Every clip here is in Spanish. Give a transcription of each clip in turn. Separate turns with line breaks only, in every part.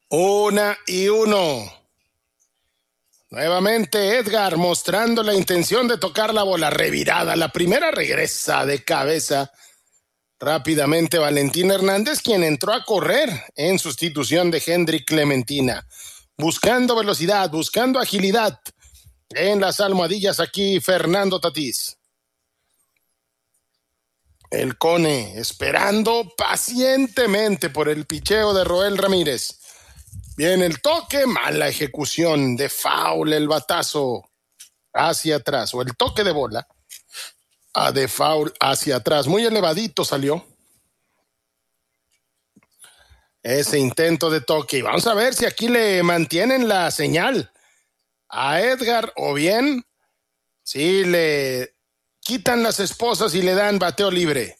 1-1. Nuevamente Edgar mostrando la intención de tocar la bola revirada. La primera regresa de cabeza. Rápidamente Valentín Hernández, quien entró a correr en sustitución de Hendrik Clementina. Buscando velocidad, buscando agilidad. En las almohadillas aquí Fernando Tatís. El Cone esperando pacientemente por el picheo de Roel Ramírez. Viene el toque, mala ejecución de foul, el batazo hacia atrás, o el toque de bola de foul hacia atrás, muy elevadito salió ese intento de toque. Y vamos a ver si aquí le mantienen la señal a Edgar o bien si le quitan las esposas y le dan bateo libre.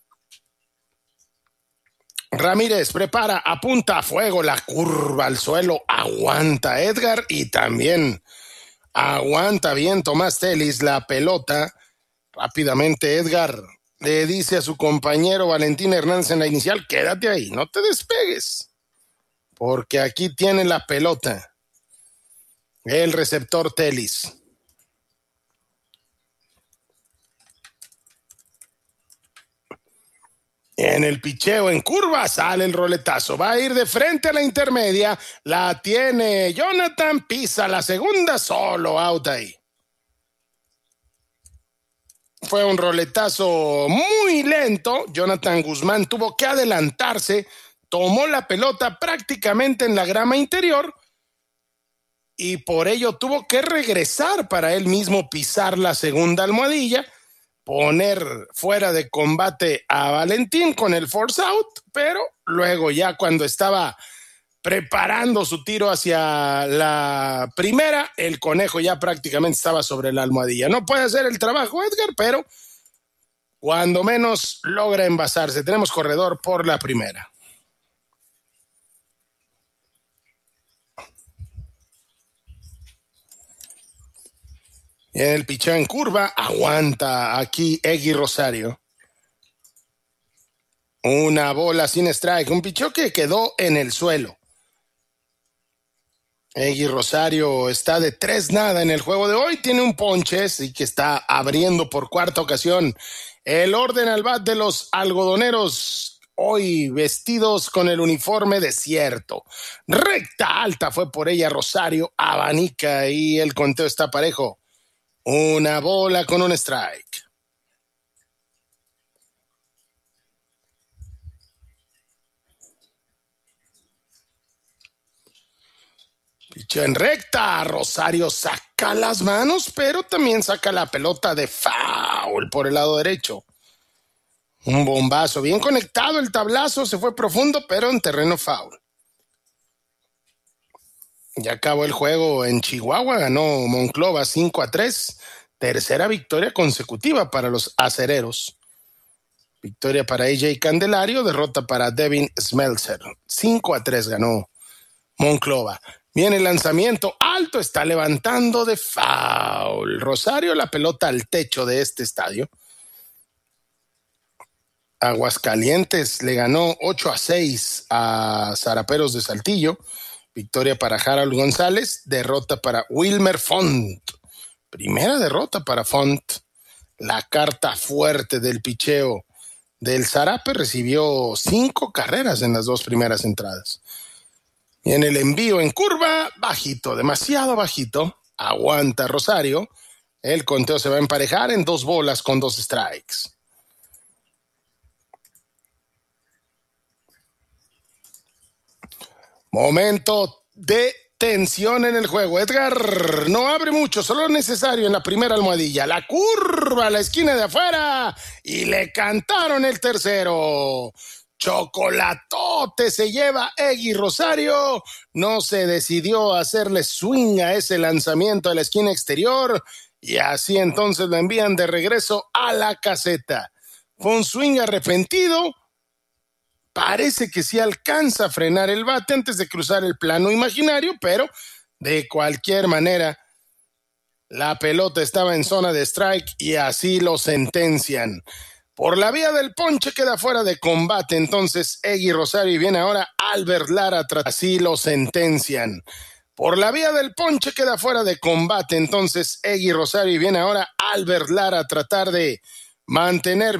Ramírez prepara, apunta a fuego, la curva al suelo, aguanta Edgar y también aguanta bien Tomás Telis la pelota. Rápidamente Edgar le dice a su compañero Valentín Hernández en la inicial, quédate ahí, no te despegues, porque aquí tiene la pelota el receptor Telis. En el picheo en curva sale el roletazo, va a ir de frente a la intermedia, la tiene Jonathan, pisa la segunda, solo out ahí. Fue un roletazo muy lento, Jonathan Guzmán tuvo que adelantarse, tomó la pelota prácticamente en la grama interior y por ello tuvo que regresar para él mismo pisar la segunda almohadilla, poner fuera de combate a Valentín con el force out, pero luego ya cuando estaba preparando su tiro hacia la primera, el conejo ya prácticamente estaba sobre la almohadilla. No puede hacer el trabajo Edgar, pero cuando menos logra envasarse. Tenemos corredor por la primera. En el picheo en curva, aguanta aquí Eggy Rosario. Una bola sin strike, un picheo que quedó en el suelo. Eggy Rosario está de 3-0 en el juego de hoy, tiene un ponche, así que está abriendo por cuarta ocasión el orden al bat de los algodoneros, hoy vestidos con el uniforme desierto. Recta alta fue por ella Rosario, abanica y el conteo está parejo. Una bola con un strike. Pichó en recta, Rosario saca las manos, pero también saca la pelota de foul por el lado derecho. Un bombazo, bien conectado el tablazo, se fue profundo, pero en terreno foul. Ya acabó el juego en Chihuahua, ganó Monclova 5-3, tercera victoria consecutiva para los acereros. Victoria para AJ Candelario, derrota para Devin Smeltzer. 5-3 ganó Monclova. Viene el lanzamiento alto, está levantando de foul. Rosario la pelota al techo de este estadio. Aguascalientes le ganó 8-6 a Zaraperos de Saltillo. Victoria para Harold González, derrota para Wilmer Font. Primera derrota para Font. La carta fuerte del picheo del Zarape recibió 5 carreras en las 2 primeras entradas. Y en el envío en curva, bajito, demasiado bajito, aguanta Rosario. El conteo se va a emparejar en 2 bolas con 2 strikes. Momento de tensión en el juego. Edgar no abre mucho, solo lo necesario en la primera almohadilla. La curva a la esquina de afuera y le cantaron el tercero. Chocolatote se lleva Eggy Rosario. No se decidió hacerle swing a ese lanzamiento de la esquina exterior y así entonces lo envían de regreso a la caseta. Fue un swing arrepentido. Parece que sí alcanza a frenar el bate antes de cruzar el plano imaginario, pero de cualquier manera la pelota estaba en zona de strike y así lo sentencian. Por la vía del ponche queda fuera de combate entonces Egui Rosario y viene ahora Albert Lara, así lo sentencian. Por la vía del ponche queda fuera de combate entonces Egui Rosario y viene ahora Albert Lara a tratar de mantener